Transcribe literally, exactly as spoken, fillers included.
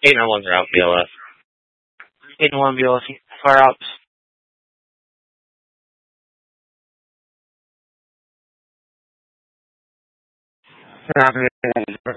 eight nine one's out B L S. eight nine one B L S, fire ops.